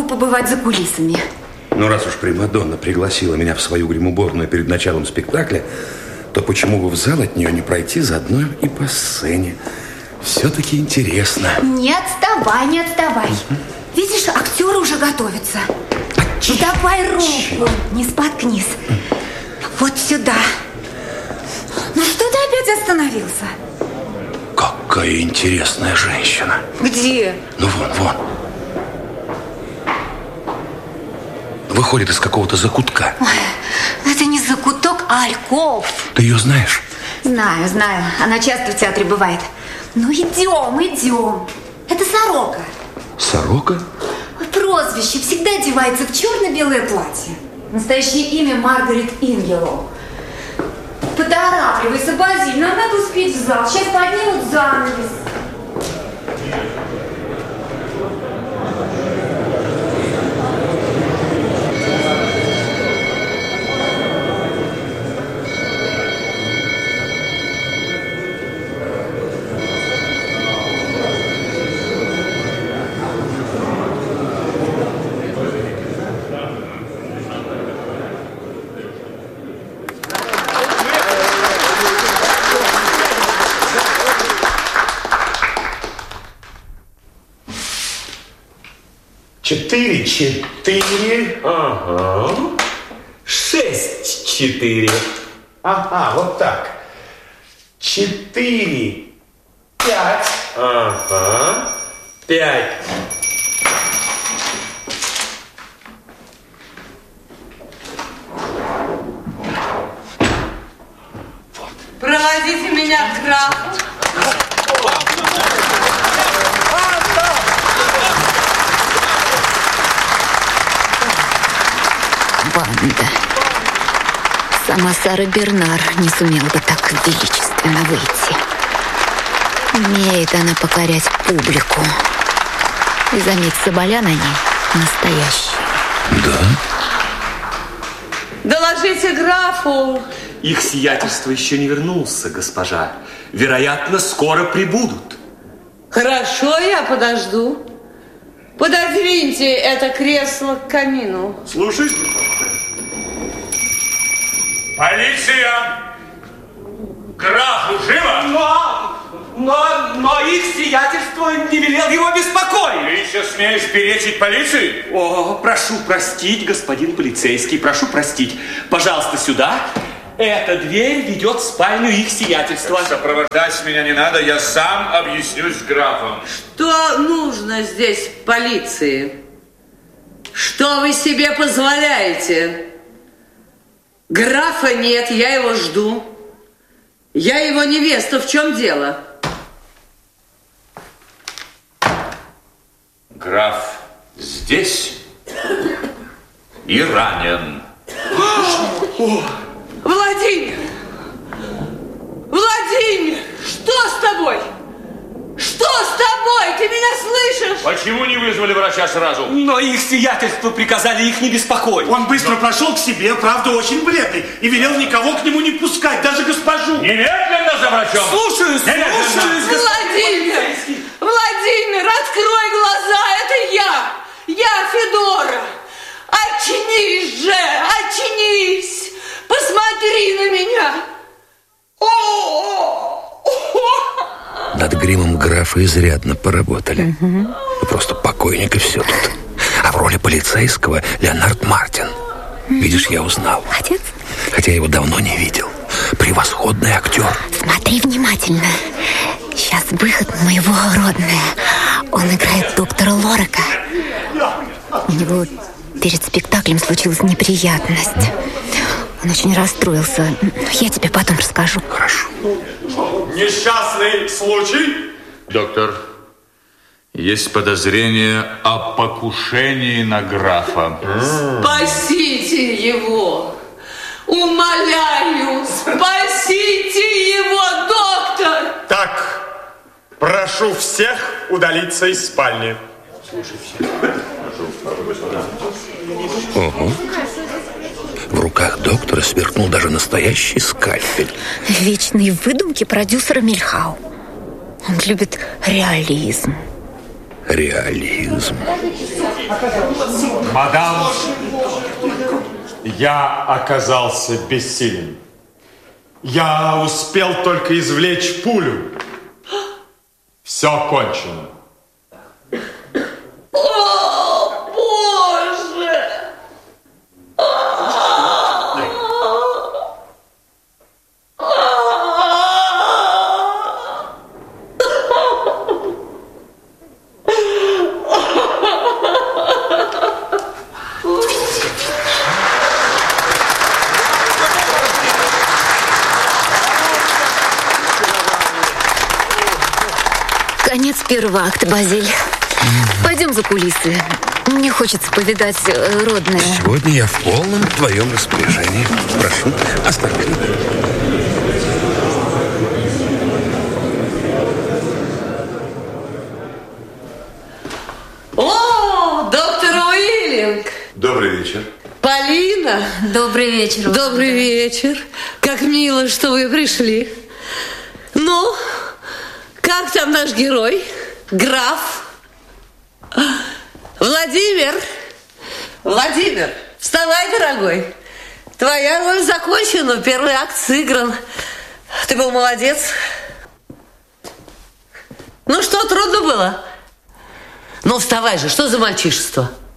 побывать за кулисами. Ну, раз уж примадонна пригласила меня в свою гримуборную перед началом спектакля, то почему бы в зал от нее не пройти заодно и по сцене? Все-таки интересно. Не отставай, не отставай. Видишь, актеры уже готовятся. Давай руку, не споткнись. Вот сюда. Ну что ты опять остановился? Какая интересная женщина. Где? Ну, вон. Выходит из какого-то закутка. Ой, это не закуток, а альков. Ты ее знаешь? Знаю. Она часто в театре бывает. Ну, идем. Это Сорока. Сорока? Прозвище, всегда одевается в черно-белое платье. Настоящее имя Маргарет Ингелоу. Поторапливайся, Базиль, нам надо успеть в зал. Сейчас поднимут занавес. Четыре. Ага. 6-4. Ага, вот так. 4, 5. Ага. 5. Проводите меня к графу. Банда. Сама Сара Бернар не сумела бы так величественно выйти. Умеет она покорять публику. И заметь, Соболя на ней настоящий. Да? Доложите графу. Их сиятельство еще не вернулся, госпожа. Вероятно, скоро прибудут. Хорошо, я подожду. Пододвиньте это кресло к камину. Слушай. Полиция! Графу живо! Но их сиятельство не велел его беспокоить. Ты еще смеешь перечить полиции? О, прошу простить, господин полицейский, прошу простить. Пожалуйста, сюда. Эта дверь ведет в спальню их сиятельства. Сопровождать меня не надо, я сам объяснюсь с графом. Что нужно здесь полиции? Что вы себе позволяете? Графа нет, я его жду. Я его невеста, в чем дело? Граф здесь и ранен. Владимир! Владимир! Что с тобой? Что с тобой? Ты меня слышишь? Почему не вызвали врача сразу? Но их сиятельство приказали их не беспокоить. Он быстро прошел к себе, правда, очень бледный, и велел никого к нему не пускать, даже госпожу. Немедленно за врачом! Слушаюсь! Владимир! Владимир, открой глаза, это я! Я Федора! Очнись же! Очнись! Посмотри на меня! Над гримом графа изрядно поработали. Просто покойник и все тут. А в роли полицейского Леонард Мартин. Видишь, я узнал. Отец? Хотя я его давно не видел. Превосходный актер. Смотри внимательно. Сейчас выход моего родная. Он играет доктора Лорака. У него перед спектаклем случилась неприятность. Он очень расстроился. Я тебе потом расскажу. Хорошо. Несчастный случай? Доктор, есть подозрение о покушении на графа. Спасите его! Умоляю, спасите его, доктор! Так, прошу всех удалиться из спальни. Ого. В руках доктора сверкнул даже настоящий скальпель. Вечные выдумки продюсера Мильхау. Он любит реализм. Реализм. Мадам, я оказался бессилен. Я успел только извлечь пулю. Все кончено. О, Боже! Конец первого акта, Базиль. Пойдем за кулисы. Мне хочется повидать родное. Сегодня я в полном твоем распоряжении. Прошу, осторожно. О, доктор Уиллинг! Добрый вечер. Полина! Добрый вечер. Добрый вечер. Как мило, что вы пришли. Ну, как там наш герой? Граф? Владимир! Владимир, вставай, дорогой. Твоя роль закончена, первый акт сыгран. Ты был молодец. Ну что, трудно было? Ну, вставай же, что за мальчишество?